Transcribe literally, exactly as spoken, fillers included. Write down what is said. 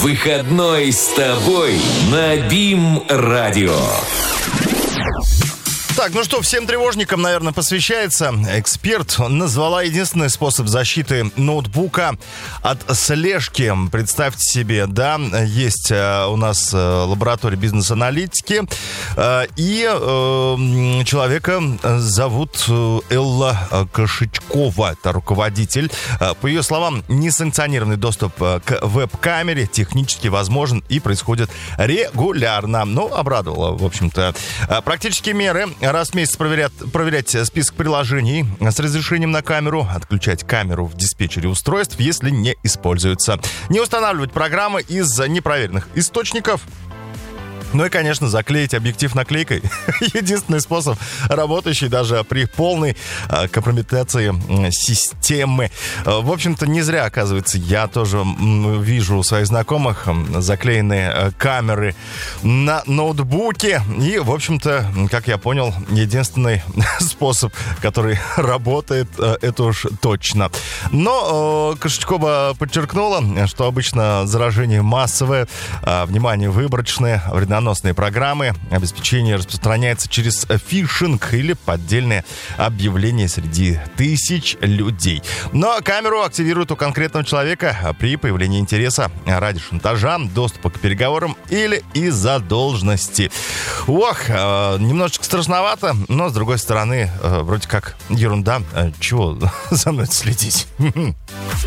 Выходной с тобой на БИМ-радио. Так, ну что, всем тревожникам, наверное, посвящается. Эксперт назвала единственный способ защиты ноутбука от слежки. Представьте себе, да, есть у нас лаборатория бизнес-аналитики, и человека зовут Элла Кошечкова, это руководитель. По ее словам, несанкционированный доступ к веб-камере технически возможен и происходит регулярно. Ну, обрадовало, в общем-то. Практические меры: раз в месяц проверять, проверять список приложений с разрешением на камеру, отключать камеру в диспетчере устройств, если не используется, не устанавливать программы из непроверенных источников. Ну и, конечно, заклеить объектив наклейкой. Единственный способ, работающий даже при полной э, компрометации э, системы. Э, в общем-то, не зря, оказывается, я тоже м, вижу у своих знакомых э, заклеенные э, камеры на ноутбуке. И, в общем-то, как я понял, единственный способ, который работает, э, это уж точно. Но э, Кошечкова подчеркнула, что обычно заражение массовое, э, внимание выборочное, вредоносное программы, обеспечение распространяется через фишинг или поддельные объявления среди тысяч людей. Но камеру активируют у конкретного человека при появлении интереса ради шантажа, доступа к переговорам или из-за должности. Ох, немножечко страшновато, но, с другой стороны, вроде как ерунда. Чего за мной следить?